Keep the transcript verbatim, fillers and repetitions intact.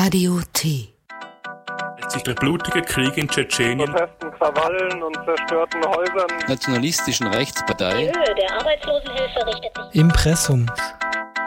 Radio T. Sich der blutige Krieg in Tschetschenien, Protesten, Krawallen und zerstörten Häusern, nationalistischen Rechtspartei, Die Höhe der Arbeitslosenhilfe richtet sich. Impressum.